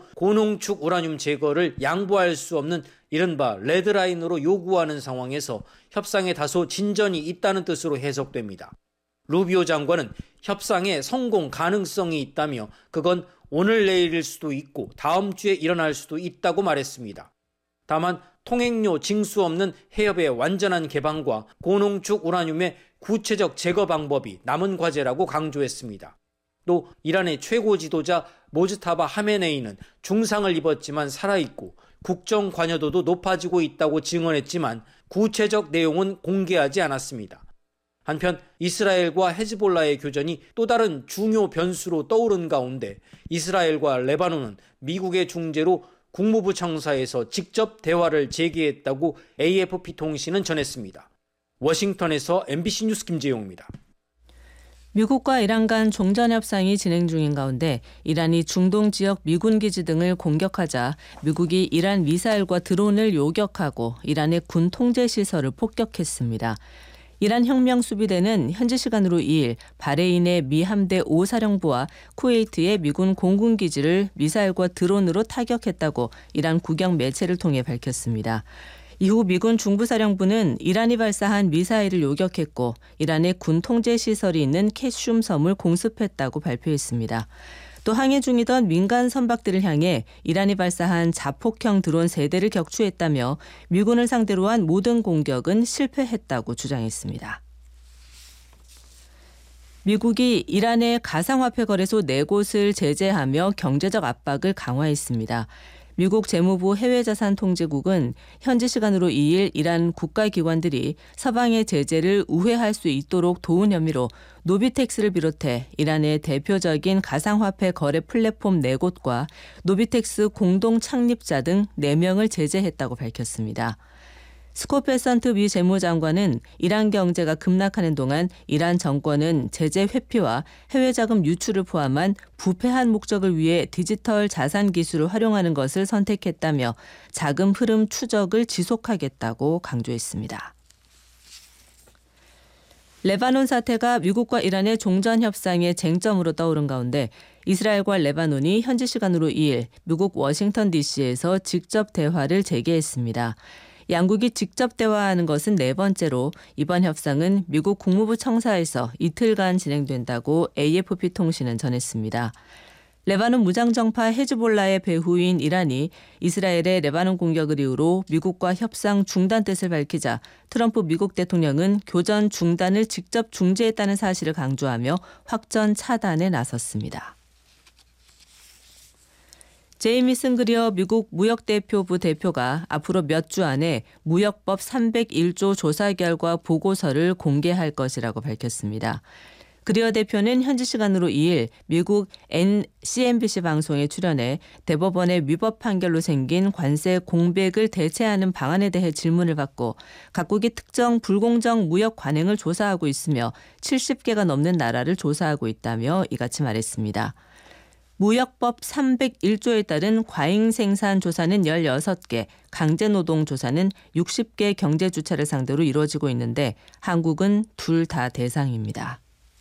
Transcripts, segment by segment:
그리고 고농축 우라늄 제거를 양보할 수 없는 이른바 레드라인으로 요구하는 상황에서 협상에 다소 진전이 있다는 뜻으로 해석됩니다. 루비오 장관은 협상에 성공 가능성이 있다며 그건 오늘 내일일 수도 있고 다음 주에 일어날 수도 있다고 말했습니다. 다만 통행료 징수 없는 해협의 완전한 개방과 고농축 우라늄의 구체적 제거 방법이 남은 과제라고 강조했습니다. 또 이란의 최고 지도자 모즈타바 하메네이는 중상을 입었지만 살아있고 국정 관여도도 높아지고 있다고 증언했지만 구체적 내용은 공개하지 않았습니다. 한편 이스라엘과 헤즈볼라의 교전이 또 다른 중요 변수로 떠오른 가운데 이스라엘과 레바논은 미국의 중재로 국무부 청사에서 직접 대화를 재개했다고 AFP 통신은 전했습니다. 워싱턴에서 MBC 뉴스 김재용입니다. 미국과 이란 간 종전협상이 진행 중인 가운데 이란이 중동 지역 미군 기지 등을 공격하자 미국이 이란 미사일과 드론을 요격하고 이란의 군 통제 시설을 폭격했습니다. 이란 혁명수비대는 현지 시간으로 2일 바레인의 미 함대 5사령부와 쿠웨이트의 미군 공군기지를 미사일과 드론으로 타격했다고 이란 국영 매체를 통해 밝혔습니다. 이후 미군 중부사령부는 이란이 발사한 미사일을 요격했고 이란의 군 통제 시설이 있는 캐슘 섬을 공습했다고 발표했습니다. 또 항해 중이던 민간 선박들을 향해 이란이 발사한 자폭형 드론 3대를 격추했다며 미군을 상대로 한 모든 공격은 실패했다고 주장했습니다. 미국이 이란의 가상화폐 거래소 4곳을 제재하며 경제적 압박을 강화했습니다. 미국 재무부 해외자산통제국은 현지 시간으로 2일 이란 국가기관들이 서방의 제재를 우회할 수 있도록 도운 혐의로 노비텍스를 비롯해 이란의 대표적인 가상화폐 거래 플랫폼 4곳과 노비텍스 공동 창립자 등 4명을 제재했다고 밝혔습니다. 스콧 베선트 미 재무장관은 이란 경제가 급락하는 동안 이란 정권은 제재 회피와 해외 자금 유출을 포함한 부패한 목적을 위해 디지털 자산 기술을 활용하는 것을 선택했다며 자금 흐름 추적을 지속하겠다고 강조했습니다. 레바논 사태가 미국과 이란의 종전 협상의 쟁점으로 떠오른 가운데 이스라엘과 레바논이 현지 시간으로 2일 미국 워싱턴 DC에서 직접 대화를 재개했습니다. 양국이 직접 대화하는 것은 4번째로 이번 협상은 미국 국무부 청사에서 이틀간 진행된다고 AFP 통신은 전했습니다. 레바논 무장정파 헤즈볼라의 배후인 이란이 이스라엘의 레바논 공격을 이유로 미국과 협상 중단 뜻을 밝히자 트럼프 미국 대통령은 교전 중단을 직접 중재했다는 사실을 강조하며 확전 차단에 나섰습니다. 제이미슨 그리어 미국 무역대표부 대표가 앞으로 몇 주 안에 무역법 301조 조사 결과 보고서를 공개할 것이라고 밝혔습니다. 그리어 대표는 현지 시간으로 2일 미국 CNBC 방송에 출연해 대법원의 위법 판결로 생긴 관세 공백을 대체하는 방안에 대해 질문을 받고 각국이 특정 불공정 무역 관행을 조사하고 있으며 70개가 넘는 나라를 조사하고 있다며 이같이 말했습니다. 무역법 301조에 따른 과잉 생산 조사는 16개, 강제노동 조사는 60개 경제 주체를 상대로 이루어지고 있는데 한국은 둘 다 대상입니다.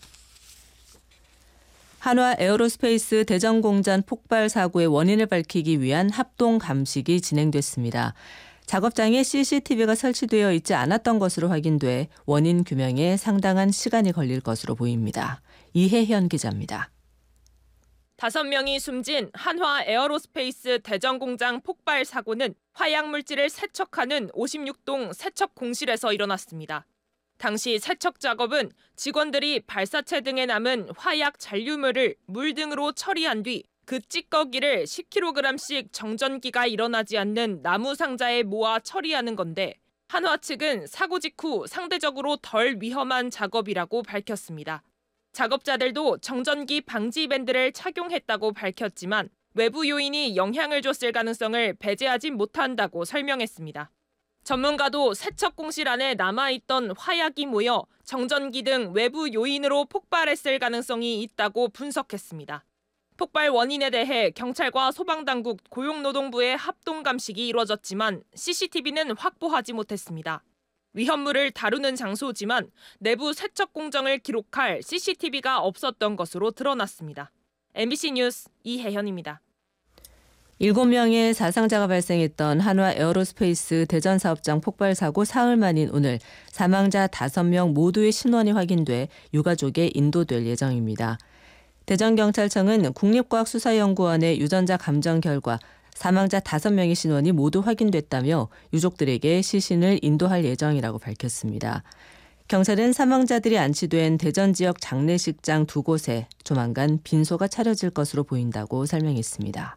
한화 에어로스페이스 대전공장 폭발 사고의 원인을 밝히기 위한 합동 감식이 진행됐습니다. 작업장에 CCTV가 설치되어 있지 않았던 것으로 확인돼 원인 규명에 상당한 시간이 걸릴 것으로 보입니다. 이혜현 기자입니다. 5명이 숨진 한화 에어로스페이스 대전공장 폭발 사고는 화약물질을 세척하는 56동 세척 공실에서 일어났습니다. 당시 세척 작업은 직원들이 발사체 등에 남은 화약 잔류물을 물 등으로 처리한 뒤 그 찌꺼기를 10kg씩 정전기가 일어나지 않는 나무 상자에 모아 처리하는 건데 한화 측은 사고 직후 상대적으로 덜 위험한 작업이라고 밝혔습니다. 작업자들도 정전기 방지 밴드를 착용했다고 밝혔지만 외부 요인이 영향을 줬을 가능성을 배제하지 못한다고 설명했습니다. 전문가도 세척 공실 안에 남아있던 화약이 모여 정전기 등 외부 요인으로 폭발했을 가능성이 있다고 분석했습니다. 폭발 원인에 대해 경찰과 소방당국, 고용노동부의 합동 감식이 이루어졌지만 CCTV는 확보하지 못했습니다. 위험물을 다루는 장소지만 내부 세척 공정을 기록할 CCTV가 없었던 것으로 드러났습니다. MBC 뉴스 이혜현입니다. 7명의 사상자가 발생했던 한화 에어로스페이스 대전 사업장 폭발 사고 사흘 만인 오늘 사망자 5명 모두의 신원이 확인돼 유가족에 인도될 예정입니다. 대전경찰청은 국립과학수사연구원의 유전자 감정 결과 사망자 5명의 신원이 모두 확인됐다며 유족들에게 시신을 인도할 예정이라고 밝혔습니다. 경찰은 사망자들이 안치된 대전 지역 장례식장 2곳에 조만간 빈소가 차려질 것으로 보인다고 설명했습니다.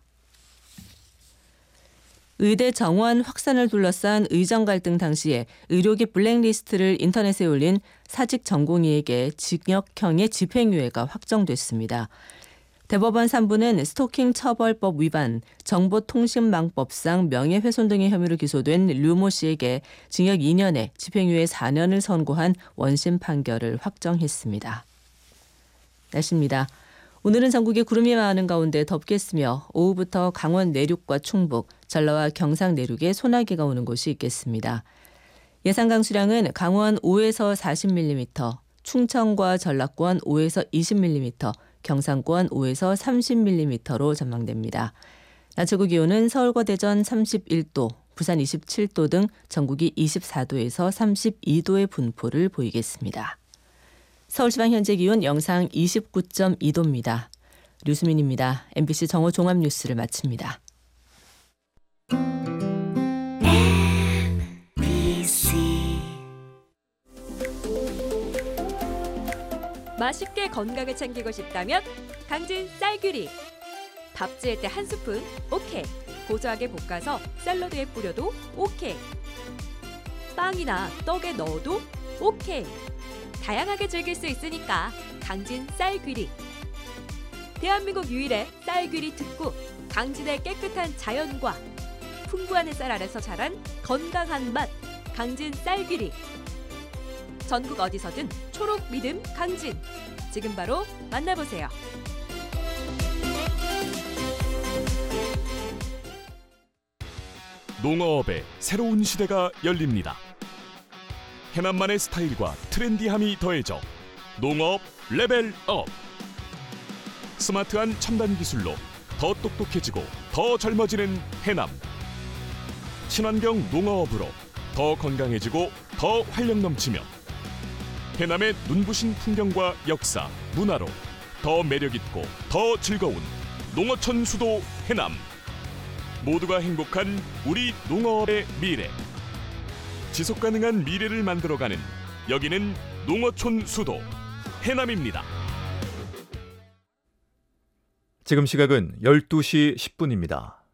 의대 정원 확산을 둘러싼 의정 갈등 당시에 의료계 블랙리스트를 인터넷에 올린 사직 전공의에게 징역형의 집행유예가 확정됐습니다. 대법원 3부는 스토킹 처벌법 위반, 정보통신망법상 명예훼손 등의 혐의로 기소된 류모 씨에게 징역 2년에 집행유예 4년을 선고한 원심 판결을 확정했습니다. 날씨입니다. 오늘은 전국에 구름이 많은 가운데 덥겠으며 오후부터 강원 내륙과 충북, 전라와 경상 내륙에 소나기가 오는 곳이 있겠습니다. 예상 강수량은 강원 5에서 40mm, 충청과 전라권 5에서 20mm, 경상권 5에서 30mm로 전망됩니다. 낮 최고 기온은 서울과 대전 31도, 부산 27도 등 전국이 24도에서 32도의 분포를 보이겠습니다. 서울시방 현재 기온 영상 29.2도입니다. 류수민입니다. MBC 정오 종합뉴스를 마칩니다. 맛있게 건강을 챙기고 싶다면 강진 쌀귀리. 밥 지을 때 한 스푼 오케이. 고소하게 볶아서 샐러드에 뿌려도 오케이. 빵이나 떡에 넣어도 오케이. 다양하게 즐길 수 있으니까 강진 쌀귀리. 대한민국 유일의 쌀귀리 특구, 강진의 깨끗한 자연과 풍부한 햇살 아래서 자란 건강한 맛, 강진 쌀귀리. 전국 어디서든 초록 믿음 강진. 지금 바로 만나보세요. 농어업의 새로운 시대가 열립니다. 해남만의 스타일과 트렌디함이 더해져 농어업 레벨업. 스마트한 첨단 기술로 더 똑똑해지고 더 젊어지는 해남. 친환경 농어업으로 더 건강해지고 더 활력 넘치며 해남의 눈부신 풍경과 역사, 문화로 더 매력있고 더 즐거운 농어촌 수도 해남. 모두가 행복한 우리 농어업의 미래. 지속가능한 미래를 만들어가는 여기는 농어촌 수도 해남입니다. 지금 시각은 12시 10분입니다.